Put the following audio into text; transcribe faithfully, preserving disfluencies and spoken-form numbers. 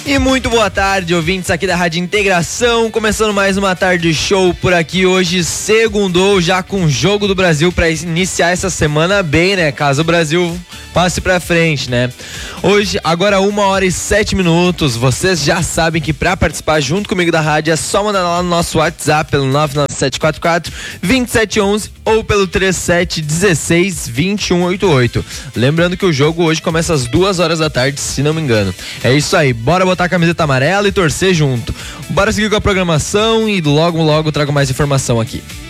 E muito boa tarde, ouvintes aqui da Rádio Integração, começando mais uma tarde show por aqui. Hoje segundou já com o Jogo do Brasil para iniciar essa semana bem, né? Caso o Brasil passe pra frente, né? Hoje, agora uma hora e sete minutos, vocês já sabem que pra participar junto comigo da rádio é só mandar lá no nosso WhatsApp pelo nove nove sete quatro quatro, dois sete um um ou pelo três sete um seis, dois um oito oito. Lembrando que o jogo hoje começa às duas horas da tarde, se não me engano. É isso aí, bora botar a camiseta amarela e torcer junto. Bora seguir com a programação e logo logo trago mais informação aqui.